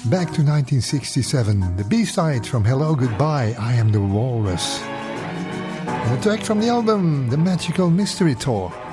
Back to 1967, the B-side from Hello Goodbye, I Am the Walrus. And a track from the album, The Magical Mystery Tour.